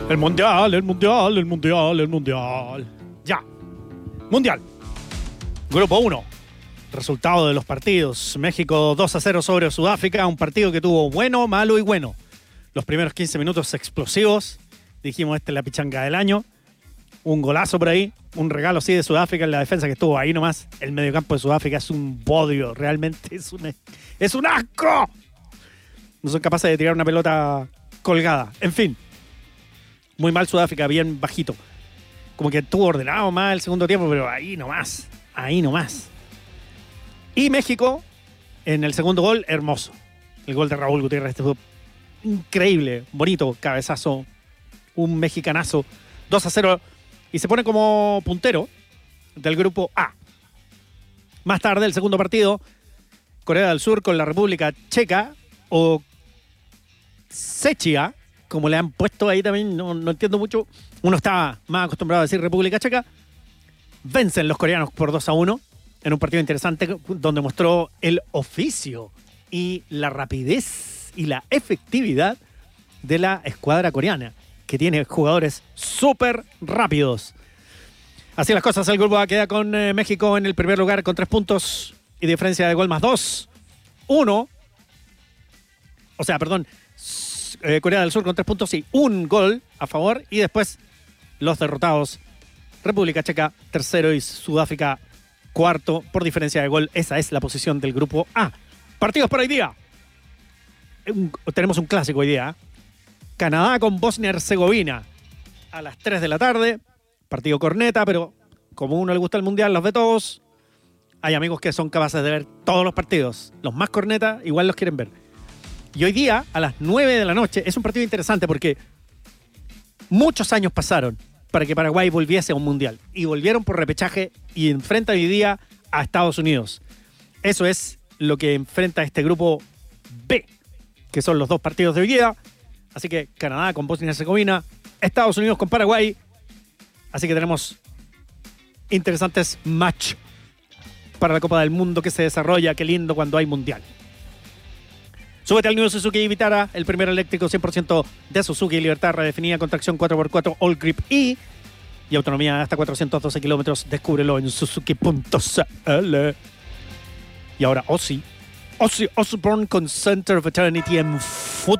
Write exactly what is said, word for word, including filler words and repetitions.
El mundial, el mundial, el mundial, el mundial. Ya. Mundial. Grupo uno. Resultado de los partidos. México dos a cero sobre Sudáfrica. Un partido que tuvo bueno, malo y bueno. Los primeros quince minutos explosivos. Dijimos, esta es la pichanga del año. Un golazo por ahí. Un regalo así de Sudáfrica en la defensa que estuvo ahí nomás. El mediocampo de Sudáfrica es un bodrio. Realmente es un, es un asco. No son capaces de tirar una pelota colgada. En fin. Muy mal Sudáfrica, bien bajito. Como que estuvo ordenado más el segundo tiempo, pero ahí nomás. Ahí nomás. Y México, en el segundo gol, hermoso. El gol de Raúl Gutiérrez este fue increíble, bonito, cabezazo. Un mexicanazo. dos a cero. Y se pone como puntero del grupo A. Más tarde, el segundo partido, Corea del Sur con la República Checa, o Czechia, como le han puesto ahí también, no, no entiendo mucho. Uno estaba más acostumbrado a decir República Checa. Vencen los coreanos por dos a uno en un partido interesante donde mostró el oficio y la rapidez y la efectividad de la escuadra coreana, que tiene jugadores súper rápidos. Así las cosas, el grupo A queda con eh, México en el primer lugar con tres puntos y diferencia de gol más dos. Uno, o sea, perdón, eh, Corea del Sur con tres puntos y un gol a favor. Y después los derrotados, República Checa tercero y Sudáfrica cuarto por diferencia de gol. Esa es la posición del grupo A. Partidos para hoy día. Un, tenemos un clásico hoy día. Canadá con Bosnia-Herzegovina a las tres de la tarde. Partido corneta, pero como a uno le gusta el mundial, los ve todos. Hay amigos que son capaces de ver todos los partidos. Los más corneta igual los quieren ver. Y hoy día, a las nueve de la noche, es un partido interesante porque muchos años pasaron para que Paraguay volviese a un mundial. Y volvieron por repechaje y enfrenta hoy día a Estados Unidos. Eso es lo que enfrenta este grupo B, que son los dos partidos de hoy día. Así que Canadá con Bosnia y Herzegovina, Estados Unidos con Paraguay. Así que tenemos interesantes match para la Copa del Mundo que se desarrolla. Qué lindo cuando hay mundial. Súbete al nuevo Suzuki Vitara, el primer eléctrico cien por ciento de Suzuki, libertad redefinida con tracción cuatro por cuatro All Grip E y autonomía de hasta cuatrocientos doce kilómetros. Descúbrelo en suzuki punto c l. Y ahora Ozzy, Ozzy Osbourne con Center of Eternity en Futuro.